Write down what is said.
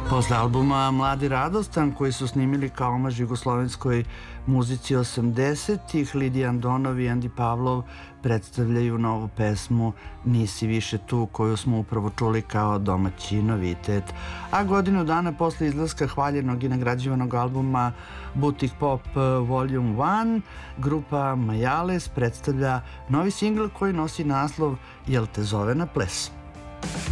Posle albuma Mladi radostan, koji su snimili kao omaž jugoslovenskoj muzici 80-ih, Lidija Andonov i Andi Pavlov predstavljaju novu pesmu Nisi više tu, koju smo upravo čuli kao domaći novitet. A godinu dana posle izlaska hvaljenog i nagrađivanog albuma Butik Pop Volume 1, grupa Majales predstavlja novi singl koji nosi naslov Jel te zove na ples.